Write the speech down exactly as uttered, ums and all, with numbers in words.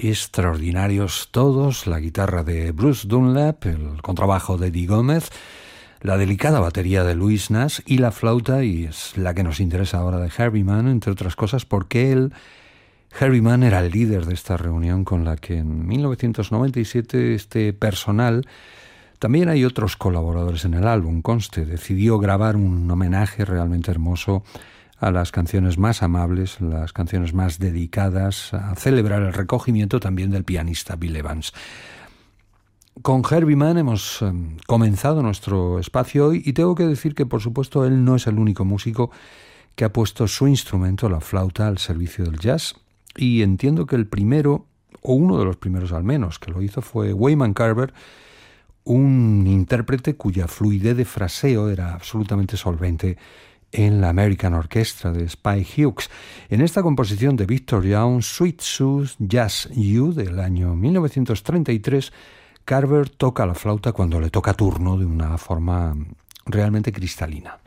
extraordinarios todos, la guitarra de Bruce Dunlap, el contrabajo de Eddie Gómez, la delicada batería de Louis Nash y la flauta, y es la que nos interesa ahora, de Herbie Mann, entre otras cosas porque él, Herbie Mann, era el líder de esta reunión con la que en mil novecientos noventa y siete este personal, también hay otros colaboradores en el álbum, conste, decidió grabar un homenaje realmente hermoso a las canciones más amables, las canciones más dedicadas a celebrar el recogimiento también del pianista Bill Evans. Con Herbie Mann hemos eh, comenzado nuestro espacio hoy y tengo que decir que, por supuesto, él no es el único músico que ha puesto su instrumento, la flauta, al servicio del jazz, y entiendo que el primero, o uno de los primeros al menos, que lo hizo fue Wyman Carver, un intérprete cuya fluidez de fraseo era absolutamente solvente en la American Orchestra de Spike Hughes. En esta composición de Victor Young, Sweet Sue Jazz U, del año mil novecientos treinta y tres, Carver toca la flauta cuando le toca turno de una forma realmente cristalina.